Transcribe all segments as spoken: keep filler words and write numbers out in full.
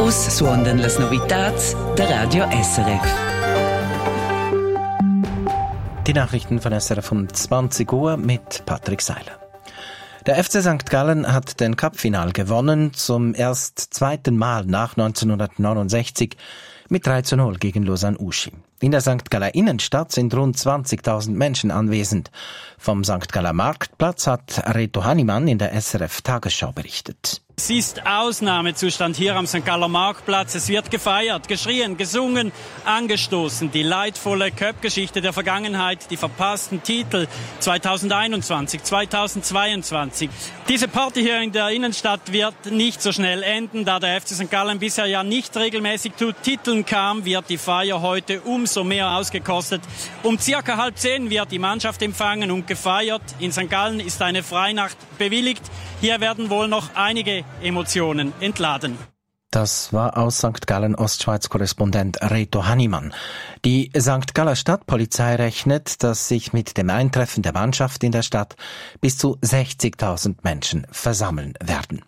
Us suondan las novitats der Radio S R F. Die Nachrichten von S R F um zwanzig Uhr mit Patrick Seiler. Der F C Sankt Gallen hat den Cup-Final gewonnen, zum erst zweiten Mal nach neunzehnhundertneunundsechzig mit drei zu null gegen Lausanne-Uschi. In der Sankt Galler Innenstadt sind rund zwanzigtausend Menschen anwesend. Vom Sankt Galler Marktplatz hat Reto Hannimann in der S R F Tagesschau berichtet. Es ist Ausnahmezustand hier am Sankt Galler Marktplatz. Es wird gefeiert, geschrien, gesungen, angestoßen. Die leidvolle Cup-Geschichte der Vergangenheit, die verpassten Titel zweitausendeinundzwanzig, zweitausendzweiundzwanzig. Diese Party hier in der Innenstadt wird nicht so schnell enden, da der F C Sankt Gallen bisher ja nicht regelmäßig zu Titeln kam, wird die Feier heute umso mehr ausgekostet. Um circa halb zehn wird die Mannschaft empfangen und gefeiert. In Sankt Gallen ist eine Freinacht bewilligt. Hier werden wohl noch einige Emotionen entladen. Das war aus Sankt Gallen Ostschweiz-Korrespondent Reto Hannimann. Die Sankt Galler Stadtpolizei rechnet, dass sich mit dem Eintreffen der Mannschaft in der Stadt bis zu sechzigtausend Menschen versammeln werden.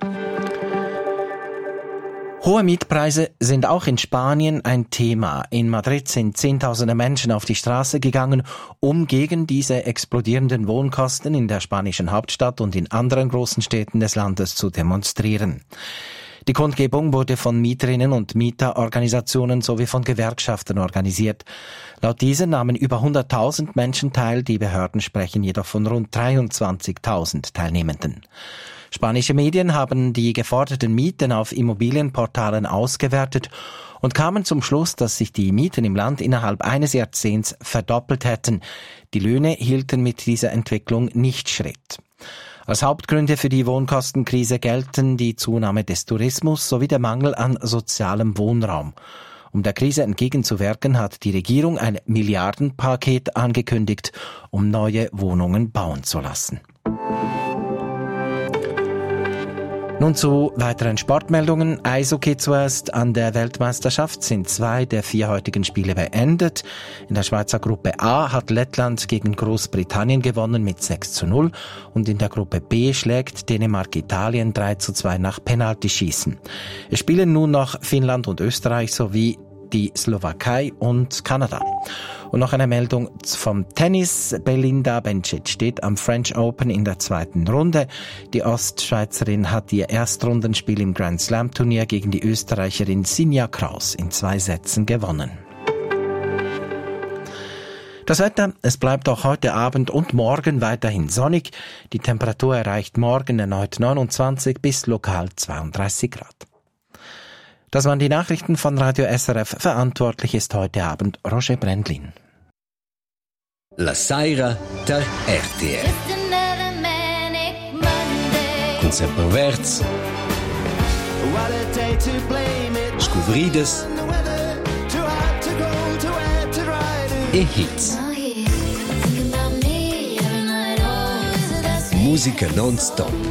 Hohe Mietpreise sind auch in Spanien ein Thema. In Madrid sind Zehntausende Menschen auf die Straße gegangen, um gegen diese explodierenden Wohnkosten in der spanischen Hauptstadt und in anderen großen Städten des Landes zu demonstrieren. Die Kundgebung wurde von Mieterinnen und Mieterorganisationen sowie von Gewerkschaften organisiert. Laut diesen nahmen über hunderttausend Menschen teil, die Behörden sprechen jedoch von rund dreiundzwanzigtausend Teilnehmenden. Spanische Medien haben die geforderten Mieten auf Immobilienportalen ausgewertet und kamen zum Schluss, dass sich die Mieten im Land innerhalb eines Jahrzehnts verdoppelt hätten. Die Löhne hielten mit dieser Entwicklung nicht Schritt. Als Hauptgründe für die Wohnkostenkrise gelten die Zunahme des Tourismus sowie der Mangel an sozialem Wohnraum. Um der Krise entgegenzuwirken, hat die Regierung ein Milliardenpaket angekündigt, um neue Wohnungen bauen zu lassen. Nun zu weiteren Sportmeldungen. Eishockey zuerst. An der Weltmeisterschaft sind zwei der vier heutigen Spiele beendet. In der Schweizer Gruppe A hat Lettland gegen Großbritannien gewonnen mit sechs zu null und in der Gruppe B schlägt Dänemark Italien drei zu zwei nach Penaltyschießen. Es spielen nun noch Finnland und Österreich sowie die Slowakei und Kanada. Und noch eine Meldung vom Tennis. Belinda Bencic steht am French Open in der zweiten Runde. Die Ostschweizerin hat ihr Erstrundenspiel im Grand Slam Turnier gegen die Österreicherin Sinja Kraus in zwei Sätzen gewonnen. Das Wetter, es bleibt auch heute Abend und morgen weiterhin sonnig. Die Temperatur erreicht morgen erneut neunundzwanzig bis lokal zweiunddreißig Grad. Das waren die Nachrichten von Radio S R F. Verantwortlich ist heute Abend Roger Brendlin. La Saira der R T R. Con sempre verz. Scuvrides. E hits. Musica non-stop.